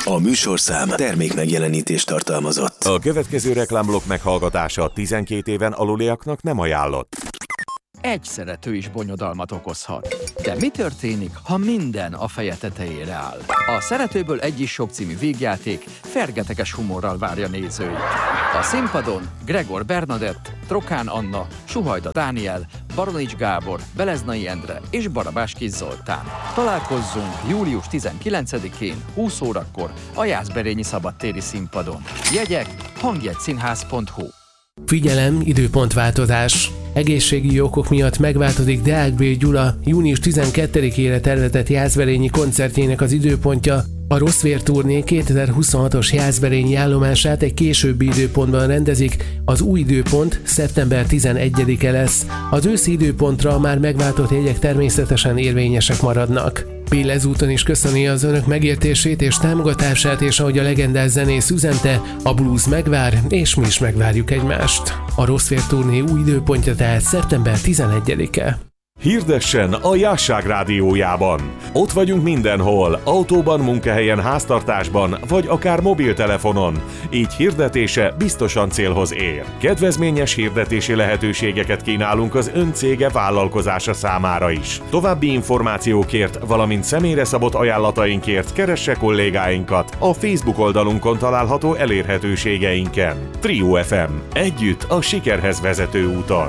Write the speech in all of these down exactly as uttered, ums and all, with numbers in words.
A műsorszám termék megjelenítést tartalmazott. A következő reklámblokk meghallgatása tizenkét éven aluliaknak nem ajánlott. Egy szerető is bonyodalmat okozhat. De mi történik, ha minden a feje tetejére áll? A Szeretőből egy is sok című vígjáték fergeteges humorral várja nézőit. A színpadon Gregor Bernadett, Trokán Anna, Suhajda Dániel, Baronics Gábor, Beleznai Endre és Barabás Kis Zoltán. Találkozzunk július tizenkilencedikén húsz órakor a Jászberényi Szabadtéri színpadon. Jegyek hangjegyszínház pont hu. Figyelem, időpontváltozás! Egészségügyi okok miatt megváltozik Deák B. Gyula június tizenkettedikére tervezett jászberényi koncertjének az időpontja. A Rosszvér turné kétezer-huszonhatos jászberényi állomását egy későbbi időpontban rendezik, az új időpont szeptember tizenegyedike lesz. Az őszi időpontra már megváltott jegyek természetesen érvényesek maradnak. Bill ezúton is köszöni az önök megértését és támogatását, és ahogy a legendás zenész üzente, a blues megvár, és mi is megvárjuk egymást. A Rosszvér turné új időpontja tehát szeptember tizenegyedike. Hirdessen a Jásság rádiójában. Ott vagyunk mindenhol, autóban, munkahelyen, háztartásban, vagy akár mobiltelefonon. Így hirdetése biztosan célhoz ér. Kedvezményes hirdetési lehetőségeket kínálunk az ön cége vállalkozása számára is. További információkért, valamint személyre szabott ajánlatainkért keresse kollégáinkat a Facebook oldalunkon található elérhetőségeinken. Trio ef em. Együtt a sikerhez vezető úton.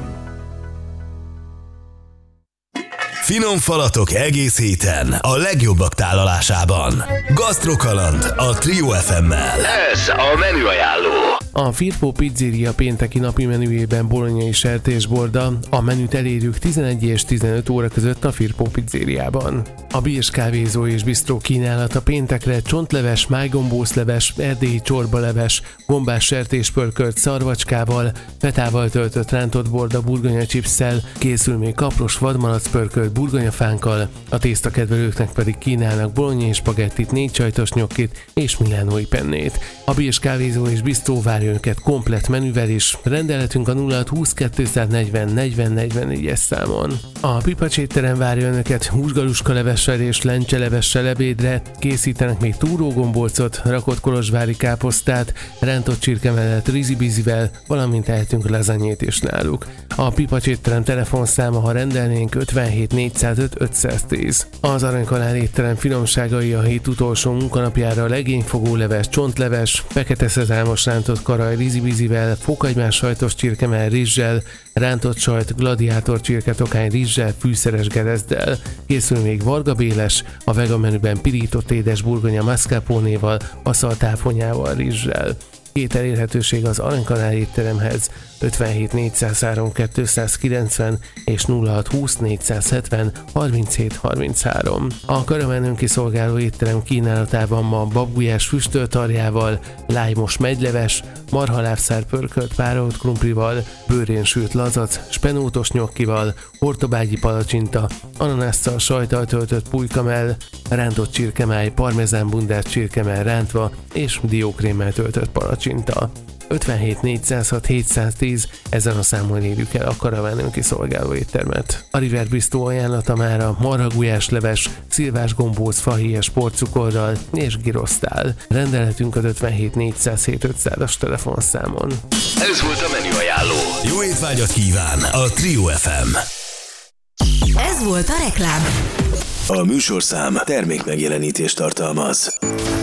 Finom falatok egész héten a legjobbak tálalásában. Gasztrokaland a Trio ef emmel. Ez a menüajánló. A Firpo Pizzeria pénteki napi menüjében bolonyai sertésborda, a menüt elérjük tizenegy és tizenöt óra között a Firpo Pizzeriában. A Birs kávézó és bistró kínálata péntekre csontleves, májgombószleves, erdélyi csorbaleves, gombás sertéspörkölt szarvacskával, fetával töltött rántott borda burgonya chipsszel, készül még kapros vadmalac pörkölt burgonyafánkkal, a tésztakedvelőknek pedig kínálnak bolonyai spagettit, négy csajtos nyokkit és milánói pennét. A Birs kávézó és bistró várja önöket komplett menüvel is, rendeletünk a nulla hat húsz kétszáznegyven negyven negyvennégyes számon. A Pipacs étterem várja önöket húsgaluska levessel és lencselevessel ebédre, készítenek még túrógombócot, rakott kolozsvári káposztát, rántott csirke mellett rizibizivel, valamint tehetünk lazanyét is náluk. A Pipacs étterem telefonszáma, ha rendelnénk, ötvenhét négyszázöt ötszáztíz. Az Aranykanál étterem finomságai a hét utolsó munkanapjára legényfogó leves, csontleves, fekete szezámos rántott karaj rizibizivel, fokhagymás sajtos csirkemell rizssel, rántott sajt, gladiátor csirketokány rizssel, fűszeres gerezdel. Készül még Varga Béles, a vega menüben pirított édes burgonya mascarponéval, aszaltáfonyával, rizssel. Két elérhetőség az Aranykanál étteremhez, ötvenhét négyszázhárom kétszázkilencven és nulla hat húsz négyszázhetven harminchét harminchárom. A körömen kiszolgáló étterem kínálatában ma babgulyás füstöltarjával, lájmos megyleves, marhalábszár pörkölt párolt krumplival, bőrén sült lazac, spenótos nyokkival, hortobágyi palacsinta, ananásszal, sajttal töltött pulykamell, rántott csirkemáj, parmezán bundás csirkemell rántva és diókrémmel töltött palacsinta. ötvenhét négyszázhat hétszáztíz, ezen a számon érjük el a karaván kiszolgáló éttermet. A River Bistro ajánlata már a marhagulyás leves, szilvás gombóc fahéjas porcukorral és girosztál. Rendelhetünk az ötvenhét négyszázhét ötszázas telefonszámon. Ez volt a menüajánló. Jó étvágyat kíván a Trio ef em. Ez volt a reklám. A műsorszám termék megjelenítést tartalmaz.